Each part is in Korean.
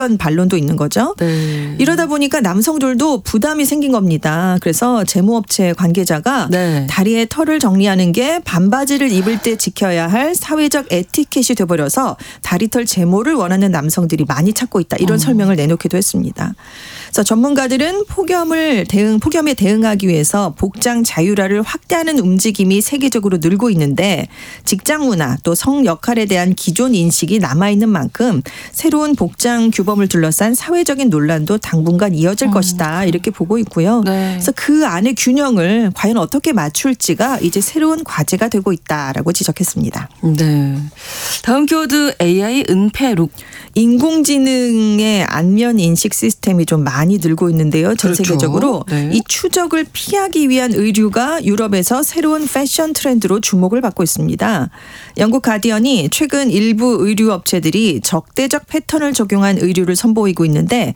반론도 있는 거죠. 네. 이러다 보니까 남성들도 부담이 생긴 겁니다. 그래서 제모업체 관계자가 네. 다리에 털을 정리하는 게 반바지를 입을 때 지켜야 할 사회적 에티켓이 돼버려서 다리털 제모를 원하는 남성들이 많이 찾고 있다. 이런 설명을 내놓기도 했습니다. 그래서 전문가들은 폭염에 대응하기 위해서 복장 자율화를 확대하는 움직임이 세계적으로 늘고 있는데 직장 문화 또 성 역할에 대한 기존 인식이 남아있는 만큼 새로운 복장 규범을 둘러싼 사회적인 논란도 당분간 이어질 것이다. 이렇게 보고 있고요. 네. 그래서 그 안의 균형을 과연 어떻게 맞출지가 이제 새로운 과제가 되고 있다라고 지적했습니다. 네. 다음 키워드 AI 은폐룩. 인공지능의 안면 인식 시스템이 좀 많이 늘고 있는데요. 전 그렇죠. 세계적으로 네. 이 추적을 피하기 위한 의류가 유럽에서 새로운 패션 트렌드로 주목을 받고 있습니다. 영국 가디언이 최근 일부 의류 업체들이 적대적 패턴을 적용한 의류를 선보이고 있는데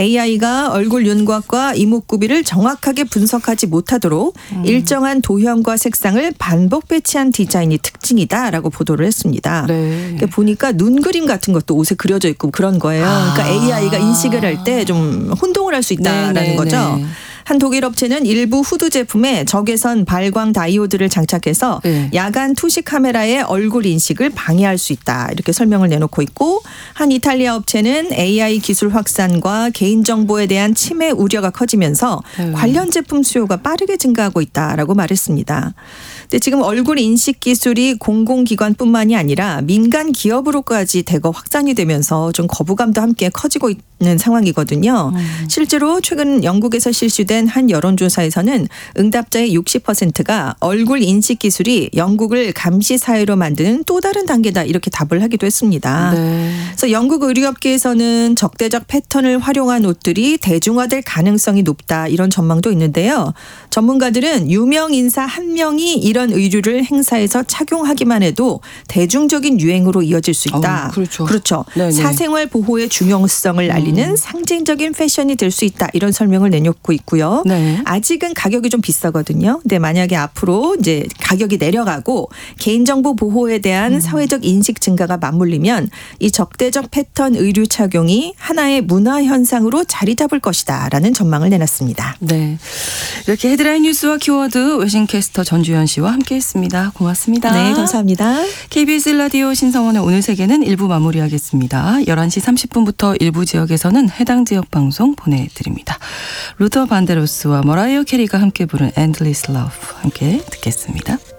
AI가 얼굴 윤곽과 이목구비를 정확하게 분석하지 못하도록 일정한 도형과 색상을 반복 배치한 디자인이 특징이다라고 보도를 했습니다. 네. 그러니까 보니까 눈 그림 같은 것도 옷에 그려져 있고 그런 거예요. 그러니까 AI가 인식을 할 때 좀 혼동을 할 수 있다라는 거죠. 한 독일 업체는 일부 후드 제품에 적외선 발광 다이오드를 장착해서 네. 야간 투시 카메라의 얼굴 인식을 방해할 수 있다. 이렇게 설명을 내놓고 있고 한 이탈리아 업체는 AI 기술 확산과 개인정보에 대한 침해 우려가 커지면서 관련 제품 수요가 빠르게 증가하고 있다라고 말했습니다. 근데 지금 얼굴 인식 기술이 공공기관뿐만이 아니라 민간 기업으로까지 대거 확산이 되면서 좀 거부감도 함께 커지고 있는 상황이거든요. 실제로 최근 영국에서 실시된 한 여론조사에서는 응답자의 60%가 얼굴 인식 기술이 영국을 감시 사회로 만드는 또 다른 단계다 이렇게 답을 하기도 했습니다. 네. 그래서 영국 의류업계에서는 적대적 패턴을 활용한 옷들이 대중화될 가능성이 높다 이런 전망도 있는데요. 전문가들은 유명 인사 한 명이 이런 의류를 행사에서 착용하기만 해도 대중적인 유행으로 이어질 수 있다. 그렇죠. 그렇죠. 네네. 사생활 보호의 중요성을 알리는 상징적인 패션이 될 수 있다. 이런 설명을 내놓고 있고요. 네. 아직은 가격이 좀 비싸거든요. 근데 만약에 앞으로 이제 가격이 내려가고 개인정보 보호에 대한 사회적 인식 증가가 맞물리면 이 적대적 패턴 의류 착용이 하나의 문화 현상으로 자리 잡을 것이다라는 전망을 내놨습니다. 네. 이렇게 헤드라인 뉴스와 키워드 외신캐스터 전주현 씨와 함께했습니다. 고맙습니다. 네, 감사합니다. KBS 라디오 신성원의 오늘 세계는 1부 마무리하겠습니다. 11시 30분부터 일부 지역에서는 해당 지역 방송 보내드립니다. 루터 반데로스와 머라이어 캐리가 함께 부른 Endless Love 함께 듣겠습니다.